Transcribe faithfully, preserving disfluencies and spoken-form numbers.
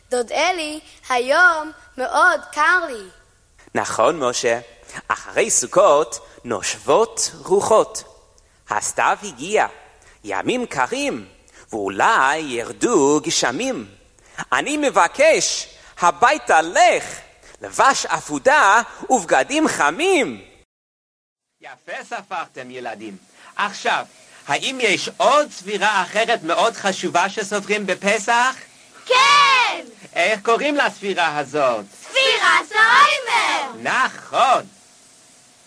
דוד אלי, היום מאוד קר לי. נכון, משה. אחרי סוכות נושבות רוחות. הסתיו הגיע, ימים קרים, ואולי ירדו גשמים. אני מבקש, הביתה לך, לבש עפודה ובגדים חמים. יפה ספרתם, ילדים. עכשיו, האם יש עוד ספירה אחרת מאוד חשובה שסופרים בפסח? כן! איך קוראים לספירה הזאת? ספירת העומר! נכון.